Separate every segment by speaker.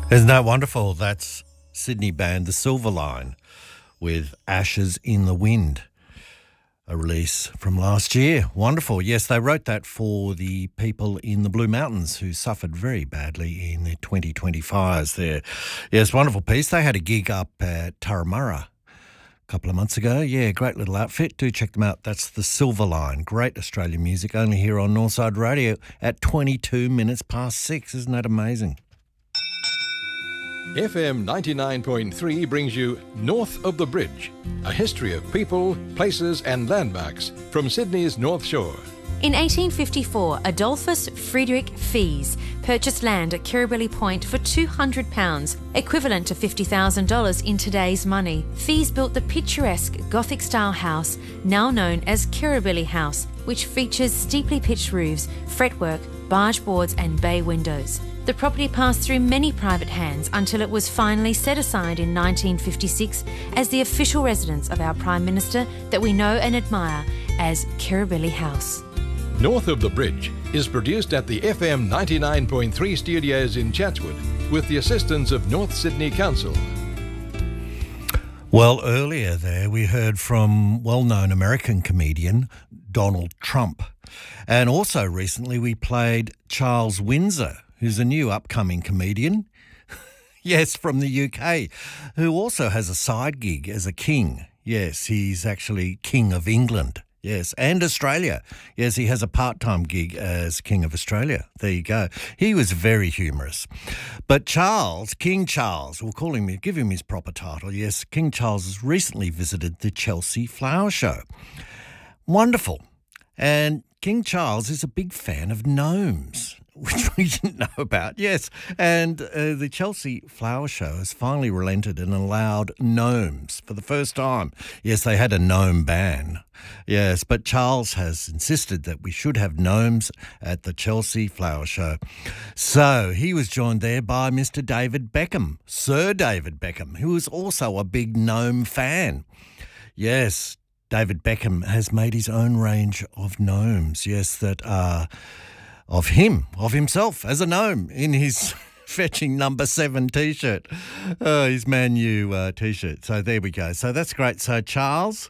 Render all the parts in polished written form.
Speaker 1: Isn't that wonderful? That's Sydney band The Silver Line with Ashes in the Wind, a release from last year. Wonderful. Yes, they wrote that for the people in the Blue Mountains who suffered very badly in the 2020 fires there. Yes, wonderful piece. They had a gig up at Turramurra a couple of months ago. Yeah, great little outfit. Do check them out. That's The Silver Line. Great Australian music, only here on Northside Radio at 22 minutes past 6. Isn't that amazing?
Speaker 2: FM 99.3 brings you North of the Bridge, a history of people, places and landmarks from Sydney's North Shore.
Speaker 3: In 1854, Adolphus Friedrich Fies purchased land at Kirribilli Point for £200, equivalent to $50,000 in today's money. Fies built the picturesque Gothic-style house, now known as Kirribilli House, which features steeply pitched roofs, fretwork, barge boards and bay windows. The property passed through many private hands until it was finally set aside in 1956 as the official residence of our Prime Minister that we know and admire as Kirribilli House.
Speaker 2: North of the Bridge is produced at the FM 99.3 studios in Chatswood with the assistance of North Sydney Council.
Speaker 1: Well, earlier there we heard from well-known American comedian Donald Trump. And also recently we played Charles Windsor, who's a new upcoming comedian, yes, from the UK, who also has a side gig as a king. Yes, he's actually King of England. Yes, and Australia. Yes, he has a part-time gig as King of Australia. There you go. He was very humorous. But Charles, King Charles, we'll call him, give him his proper title. Yes, King Charles has recently visited the Chelsea Flower Show. Wonderful. And King Charles is a big fan of gnomes, which we didn't know about, yes. And the Chelsea Flower Show has finally relented and allowed gnomes for the first time. Yes, they had a gnome ban, yes, but Charles has insisted that we should have gnomes at the Chelsea Flower Show. So he was joined there by Mr. David Beckham, Sir David Beckham, who is also a big gnome fan. Yes, David Beckham has made his own range of gnomes, yes, that are of himself as a gnome in his fetching number 7 T-shirt, his Man U T-shirt. So there we go. So that's great. So Charles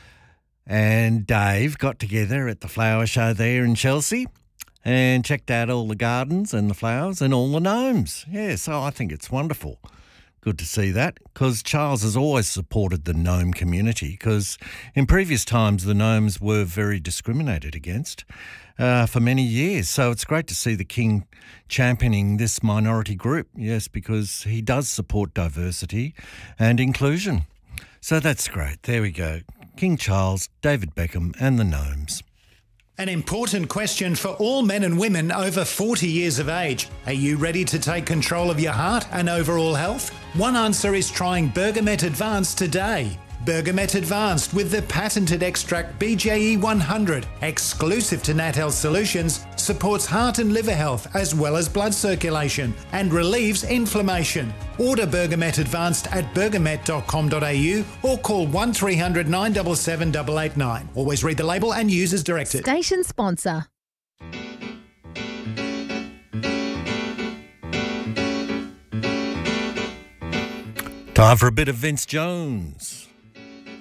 Speaker 1: and Dave got together at the flower show there in Chelsea and checked out all the gardens and the flowers and all the gnomes. Yeah, so I think it's wonderful. Good to see that, because Charles has always supported the gnome community, because in previous times the gnomes were very discriminated against for many years. So it's great to see the King championing this minority group, yes, because he does support diversity and inclusion. So that's great. There we go. King Charles, David Beckham and the gnomes.
Speaker 4: An important question for all men and women over 40 years of age. Are you ready to take control of your heart and overall health? One answer is trying Bergamet Advanced today. Bergamet Advanced with the patented extract BJE 100, exclusive to Nat Health Solutions, supports heart and liver health as well as blood circulation and relieves inflammation. Order Bergamet Advanced at bergamet.com.au or call 1300 977 889. Always read the label and use as directed.
Speaker 5: Station sponsor.
Speaker 1: Time for a bit of Vince Jones.